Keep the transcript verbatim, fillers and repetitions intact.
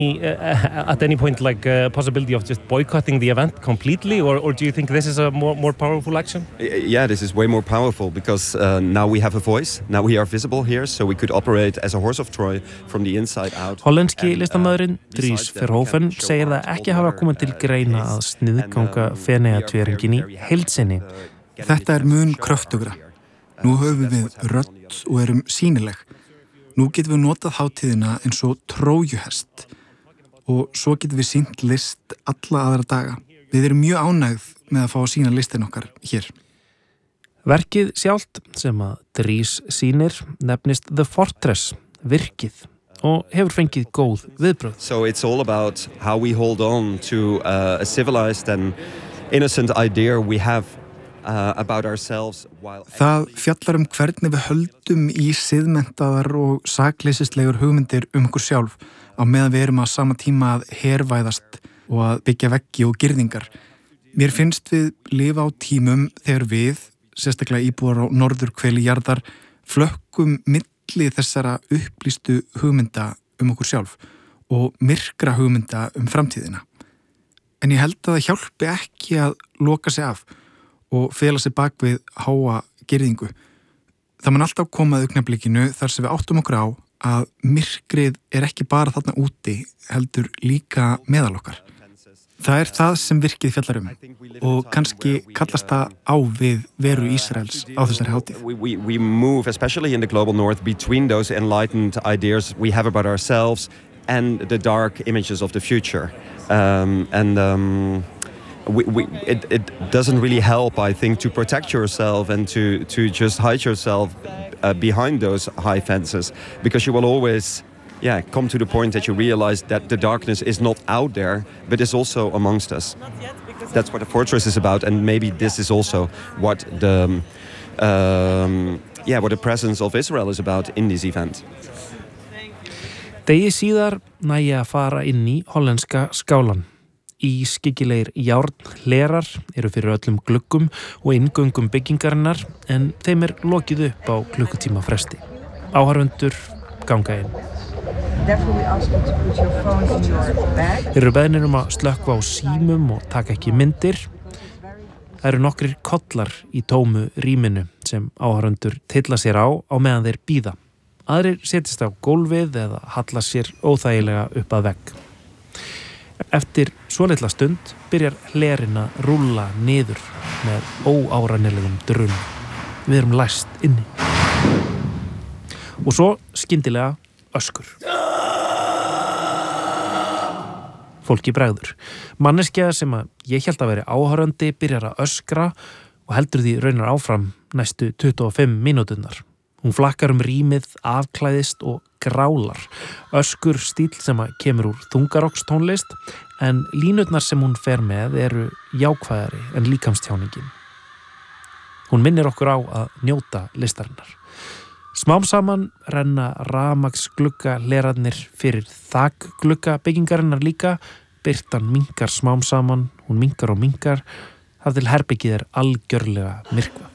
at any point like a uh, possibility of just boycotting the event completely, or, or do you think this is a more, more powerful action? Yeah, this is way more powerful because uh, now we have a voice, now we are visible here, so we could operate as a horse of Troy from the inside out. Hollenski listamæðurinn Dries Verhoeven segir það ekki hafa komið til greina að sniðganga Feneyjatvíæringinn í heild sinni. Þetta er mun kröftugra. Nú höfum við rödd og erum sýnileg. Nú getum við notað hátíðina eins og trójuhest. Og svo getum við sýnt list alla aðra daga. Við erum mjög ánægð með að fá að sýna listin okkar hér. Verkið sjálft sem að Dries sýnir nefnist The Fortress, virkið, og hefur fengið góð viðbrögð. So it's all about how we hold on to uh, a civilized and innocent idea we have uh, about ourselves. While... Það fjallar um hvernig við höldum í siðmenntaðar og sakleysislegur hugmyndir um okkur sjálf á meðan við erum á sama tíma að hervæðast og að byggja veggi og girðingar. Mér finnst við lifa á tímum þegar við, sérstaklega íbúar á norðurhveli jarðar, flökkum milli þessara upplýstu hugmynda um okkur sjálf og myrkra hugmynda um framtíðina. En ég held að það hjálpi ekki að loka sig af og fela sig bak við háa girðingu. Það mun alltaf koma að augnablikinu þar sem við áttum okkur á að myrkrið er ekki bara þarna úti, heldur líka meðal okkar. Það er það sem virkið fjallar um og kannski kallast það á við veru Ísraels á þessari hátíð. We, we, we move, especially in the global north, between those enlightened ideas we have about ourselves and the dark images of the future. Um, and um, we, we, it, it doesn't really help, I think, to protect yourself and to, to just hide yourself uh, behind those high fences, because you will always yeah, come to the point that you realize that the darkness is not out there, but is also amongst us. That's what the fortress is about, and maybe this is also what the um, yeah, what the presence of Israel is about in this event. Degi síðar nægja að fara inn í hollenska skálan. Ískyggilegir járnhlerar eru fyrir öllum gluggum og inngöngum byggingarinnar, en þeim er lokið upp á klukkutíma fresti. Áhorfendur ganga inn. Þeir eru beðnir um að slökkva á símum og taka ekki myndir. Það eru nokkrir kollar í tómu rýminu sem áhorfendur tylla sér á á meðan þeir bíða. Aðrir setjast á gólfið eða halla sér óþægilega upp að vegg. Eftir svolitla stund byrjar hlerinn að rúlla niður með óárænilegum drunum. Við erum læst inni. Og svo skyndilega öskur. Fólki bregður. Manneskja sem að ég hélt að veri áhorfandi byrjar að öskra og heldur því raunar áfram næstu tuttugu og fimm mínúturnar. Hún flakkar um rýmið, afklæðist og grálar. Öskur stíll sem að kemur úr þungarokstónlist, en línurnar sem hún fer með eru jákvæðari en líkamstjáningin. Hún minnir okkur á að njóta listarinnar. Smám saman renna rafmagnsglugga hlerarnir fyrir þakglugga byggingarinnar líka. Birtan minkar smám saman, hún minkar og minkar, þar til herbergið er algjörlega myrkvað.